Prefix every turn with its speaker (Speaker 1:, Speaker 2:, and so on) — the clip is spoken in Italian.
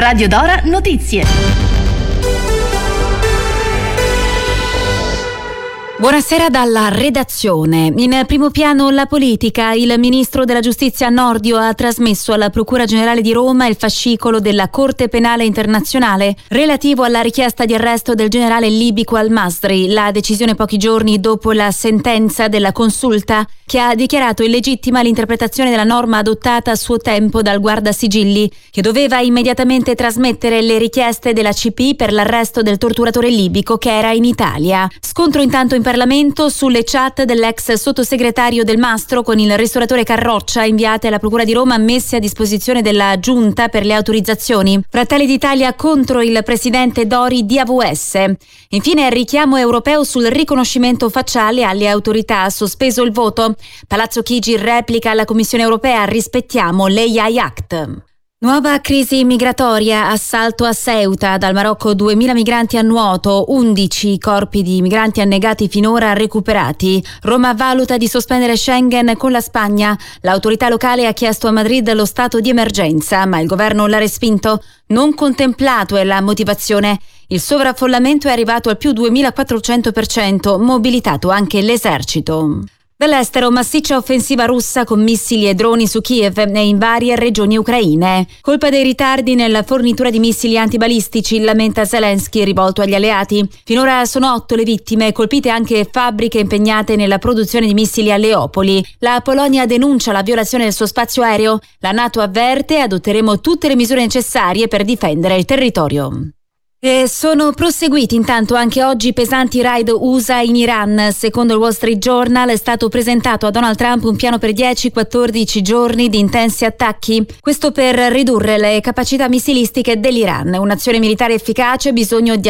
Speaker 1: Radio Dora Notizie.
Speaker 2: Buonasera dalla redazione. In primo piano la politica. Il ministro della Giustizia Nordio ha trasmesso alla Procura Generale di Roma il fascicolo della Corte Penale Internazionale relativo alla richiesta di arresto del generale libico Al-Masri. La decisione pochi giorni dopo la sentenza della Consulta che ha dichiarato illegittima l'interpretazione della norma adottata a suo tempo dal Guardasigilli, che doveva immediatamente trasmettere le richieste della CPI per l'arresto del torturatore libico che era in Italia. Scontro intanto in Parlamento sulle chat dell'ex sottosegretario Del Mastro con il ristoratore Carroccia inviate alla Procura di Roma, messe a disposizione della Giunta per le autorizzazioni. Fratelli d'Italia contro il presidente Dori di AVS. Infine richiamo europeo sul riconoscimento facciale alle autorità, sospeso il voto. Palazzo Chigi replica alla Commissione europea, rispettiamo l'AI Act. Nuova crisi migratoria, assalto a Ceuta, dal Marocco 2000 migranti a nuoto, 11 corpi di migranti annegati finora recuperati. Roma valuta di sospendere Schengen con la Spagna. L'autorità locale ha chiesto a Madrid lo stato di emergenza, ma il governo l'ha respinto. Non contemplato è la motivazione. Il sovraffollamento è arrivato al più 2400%, mobilitato anche l'esercito. Dall'estero, massiccia offensiva russa con missili e droni su Kiev e in varie regioni ucraine. Colpa dei ritardi nella fornitura di missili antibalistici, lamenta Zelensky rivolto agli alleati. Finora sono 8 le vittime, colpite anche fabbriche impegnate nella produzione di missili a Leopoli. La Polonia denuncia la violazione del suo spazio aereo. La NATO avverte: adotteremo tutte le misure necessarie per difendere il territorio. E sono proseguiti intanto anche oggi pesanti raid USA in Iran. Secondo il Wall Street Journal è stato presentato a Donald Trump un piano per 10-14 giorni di intensi attacchi. Questo per ridurre le capacità missilistiche dell'Iran. Un'azione militare efficace, bisogno di